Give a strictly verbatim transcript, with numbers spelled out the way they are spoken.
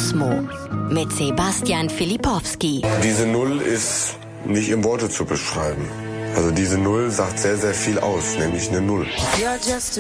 Kosmo mit Sebastian Filipowski. Diese Null ist nicht in Worte zu beschreiben. Also diese Null sagt sehr, sehr viel aus, nämlich eine Null. You're just